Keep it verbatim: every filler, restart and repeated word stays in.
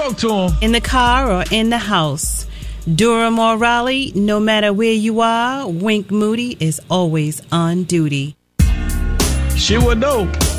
Talk to him. In the car or in the house. Durham or Raleigh, no matter where you are, Wink Moody is always on duty. Shit was dope.